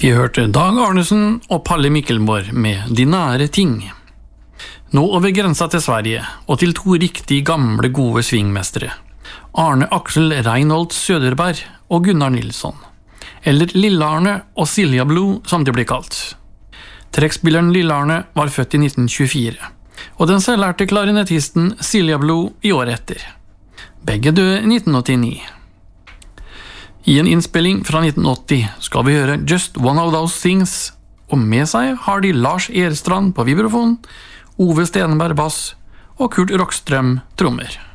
Vi hørte Dag Arnesen og Palle Mikkelborg med De nære ting. Nå over grensa til Sverige, og til to riktig gamle gode svingmestere. Arne Aksel Reinholdt Söderberg og Gunnar Nilsson. Eller Lille-Arne og Silja Blue, som de blir kalt. Trekkspilleren Lille-Arne var født i 1924, og den selvlærte klarinettisten Silja Blue i året etter. Begge døde i 1989. I en innspilling fra 1980 skal vi høre Just One of Those Things, og med seg har de Lars Erstrand på vibrafon, Ove Stenberg bass og Kurt Rockstrøm trommer.